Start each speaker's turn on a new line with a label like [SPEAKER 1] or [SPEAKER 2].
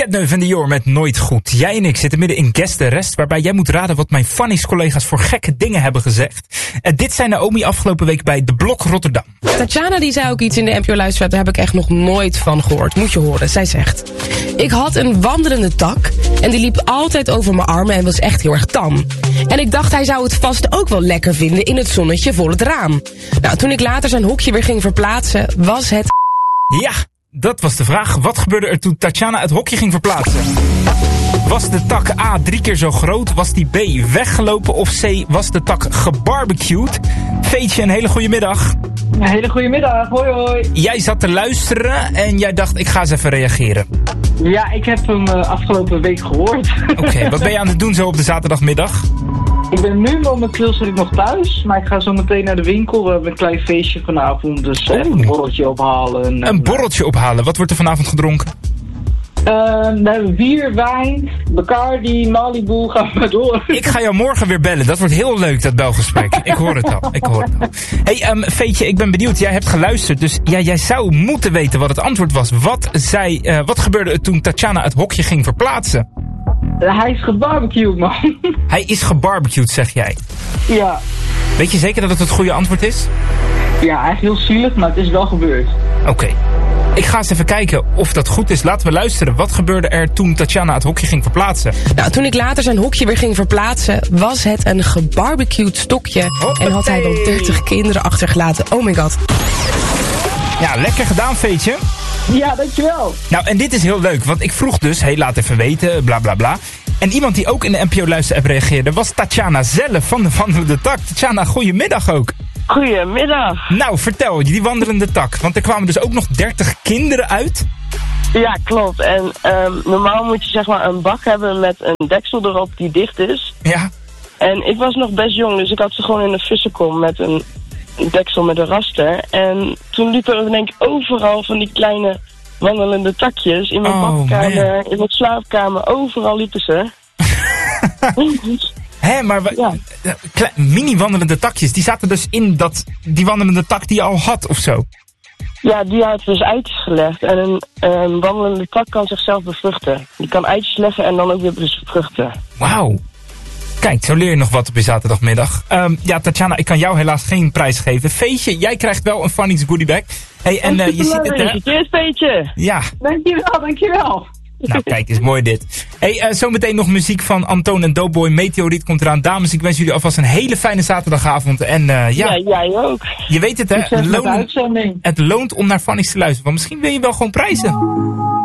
[SPEAKER 1] Ketneuf en Dior met Nooit Goed. Jij en ik zitten midden in Guest-Arrest, waarbij jij moet raden wat mijn Funnies-collega's voor gekke dingen hebben gezegd. Dit zei Naomi afgelopen week bij De Blok Rotterdam.
[SPEAKER 2] Tatjana die zei ook iets in de NPO-luisteraar, daar heb ik echt nog nooit van gehoord. Moet je horen. Zij zegt: ik had een wandelende tak en die liep altijd over mijn armen en was echt heel erg tam. En ik dacht hij zou het vast ook wel lekker vinden in het zonnetje voor het raam. Nou, toen ik later zijn hokje weer ging verplaatsen, was het...
[SPEAKER 1] Ja, dat was de vraag. Wat gebeurde er toen Tatjana het hokje ging verplaatsen? Was de tak A 3 keer zo groot? Was die B weggelopen? Of C was de tak gebarbecued? Veetje, een hele goede middag.
[SPEAKER 3] Een hele goede middag, hoi hoi.
[SPEAKER 1] Jij zat te luisteren en jij dacht ik ga eens even reageren.
[SPEAKER 3] Ja, ik heb hem afgelopen week gehoord.
[SPEAKER 1] Oké, wat ben je aan het doen zo op de zaterdagmiddag?
[SPEAKER 3] Ik ben nu momenteel zit ik nog thuis, maar ik ga zo meteen naar de winkel. We hebben een klein feestje vanavond, dus even een borreltje ophalen.
[SPEAKER 1] Een borreltje ophalen, wat wordt er vanavond gedronken?
[SPEAKER 3] We hebben bier, wijn, Bacardi, Malibu, ga maar door.
[SPEAKER 1] Ik ga jou morgen weer bellen, dat wordt heel leuk dat belgesprek. Ik hoor het al. Hey, Veetje, ik ben benieuwd, jij hebt geluisterd, dus jij zou moeten weten wat het antwoord was. Wat gebeurde er toen Tatjana het hokje ging verplaatsen?
[SPEAKER 3] Hij is gebarbecued, man.
[SPEAKER 1] Hij is gebarbecued, zeg jij?
[SPEAKER 3] Ja.
[SPEAKER 1] Weet je zeker dat het goede antwoord is?
[SPEAKER 3] Ja, eigenlijk heel zielig, maar het is wel gebeurd.
[SPEAKER 1] Oké. Ik ga eens even kijken of dat goed is. Laten we luisteren. Wat gebeurde er toen Tatjana het hokje ging verplaatsen?
[SPEAKER 2] Nou, toen ik later zijn hokje weer ging verplaatsen, was het een gebarbecued stokje.
[SPEAKER 1] Hoppatee.
[SPEAKER 2] En had hij wel 30 kinderen achtergelaten. Oh my god.
[SPEAKER 1] Ja, lekker gedaan, Veetje.
[SPEAKER 3] Ja, dankjewel.
[SPEAKER 1] Nou, en dit is heel leuk, want ik vroeg dus, laat even weten, bla bla bla. En iemand die ook in de NPO-luisterapp reageerde was Tatjana zelf van de wandelende tak. Tatjana, goedemiddag ook.
[SPEAKER 4] Goedemiddag.
[SPEAKER 1] Nou, vertel, die wandelende tak. Want er kwamen dus ook nog 30 kinderen uit.
[SPEAKER 4] Ja, klopt. En normaal moet je zeg maar een bak hebben met een deksel erop die dicht is.
[SPEAKER 1] Ja.
[SPEAKER 4] En ik was nog best jong, dus ik had ze gewoon in een vissenkom met een deksel met een raster. En toen liepen er denk ik overal van die kleine wandelende takjes. In mijn badkamer, in mijn slaapkamer, overal liepen ze.
[SPEAKER 1] Hé, maar mini wandelende takjes, die zaten dus in die wandelende tak die je al had of zo?
[SPEAKER 4] Ja, die had dus eitjes gelegd. En een wandelende tak kan zichzelf bevruchten. Die kan eitjes leggen en dan ook weer bevruchten.
[SPEAKER 1] Wauw. Kijk, zo leer je nog wat op je zaterdagmiddag. Ja, Tatjana, ik kan jou helaas geen prijs geven. Veetje, jij krijgt wel een Funnies goodiebag. Hey, en je ziet het, hè?
[SPEAKER 4] Veetje.
[SPEAKER 1] Ja.
[SPEAKER 3] Dankjewel.
[SPEAKER 1] Nou, kijk, is mooi dit. Hey, zometeen nog muziek van Antoon en Doughboy. Meteoriet komt eraan. Dames, ik wens jullie alvast een hele fijne zaterdagavond. En ja,
[SPEAKER 4] jij ook.
[SPEAKER 1] Je weet het, hè? Het loont om naar Funnies te luisteren. Want misschien wil je wel gewoon prijzen.